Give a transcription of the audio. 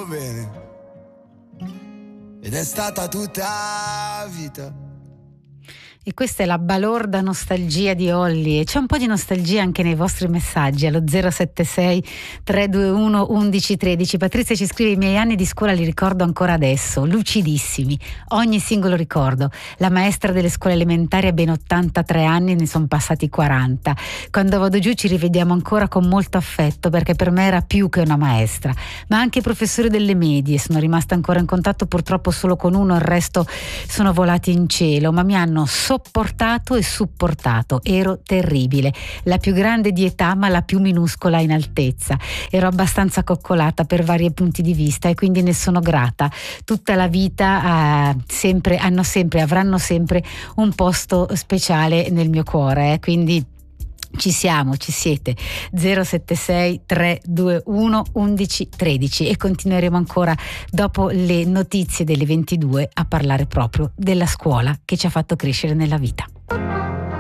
bene. Ed è stata tutta vita. E questa è la balorda nostalgia di Olly, e c'è un po' di nostalgia anche nei vostri messaggi allo 076 321 1113. Patrizia ci scrive: i miei anni di scuola li ricordo ancora adesso, lucidissimi, ogni singolo ricordo. La maestra delle scuole elementari ha ben 83 anni, ne sono passati 40. Quando vado giù ci rivediamo ancora con molto affetto, perché per me era più che una maestra. Ma anche i professori delle medie, sono rimasta ancora in contatto purtroppo solo con uno, il resto sono volati in cielo, ma mi hanno sopportato e supportato. Ero terribile, la più grande di età ma la più minuscola in altezza. Ero abbastanza coccolata per vari punti di vista e quindi ne sono grata. Tutta la vita avranno sempre un posto speciale nel mio cuore, quindi ci siete. 076 321 1113 e continueremo ancora dopo le notizie delle 22 a parlare proprio della scuola che ci ha fatto crescere nella vita.